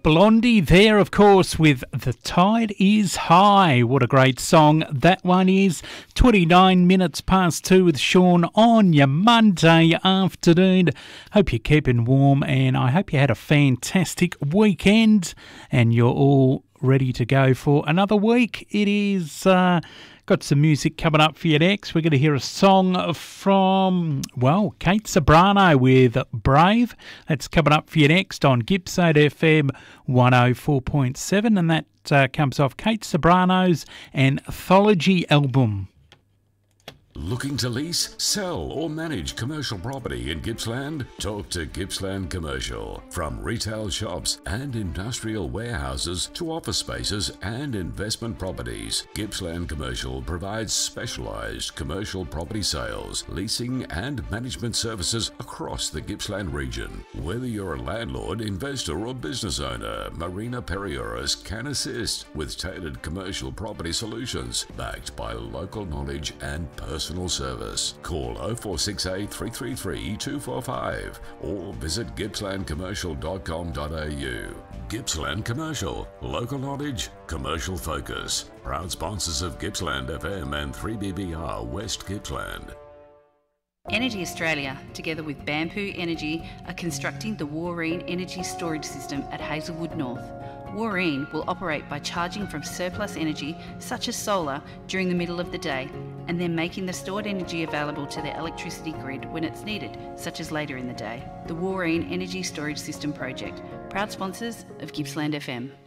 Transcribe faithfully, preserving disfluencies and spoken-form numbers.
Blondie there, of course, with The Tide Is High. What a great song that one is. twenty-nine minutes past two with Sean on your Monday afternoon. Hope you're keeping warm and I hope you had a fantastic weekend and you're all ready to go for another week. It is... Uh, Got some music coming up for you next. We're going to hear a song from, well, Kate Ceberano with Brave. That's coming up for you next on Gippsland F M one oh four point seven, and that uh, comes off Kate Ceberano's Anthology album. Looking to lease, sell or manage commercial property in Gippsland? Talk to Gippsland Commercial. From retail shops and industrial warehouses to office spaces and investment properties, Gippsland Commercial provides specialised commercial property sales, leasing and management services across the Gippsland region. Whether you're a landlord, investor or business owner, Marina Perioris can assist with tailored commercial property solutions backed by local knowledge and personal Personal service. Call oh four six eight, three three three, two four five or visit gippsland commercial dot com dot a u. Gippsland Commercial, local knowledge, commercial focus. Proud sponsors of Gippsland F M and three B B R West Gippsland. Energy Australia, together with Bamboo Energy, are constructing the Warreen Energy Storage System at Hazelwood North. Warreen will operate by charging from surplus energy, such as solar, during the middle of the day, and then making the stored energy available to the electricity grid when it's needed, such as later in the day. The Warreen Energy Storage System Project, proud sponsors of Gippsland F M.